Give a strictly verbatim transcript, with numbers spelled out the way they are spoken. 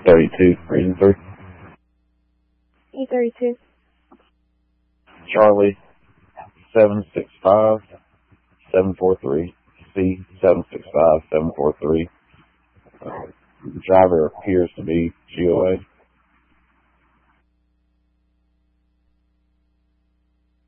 thirty-two, reason three. E thirty-two. Charlie, seven six five, seven four three. C, seven six five, seven four three. Uh, the driver appears to be G O A.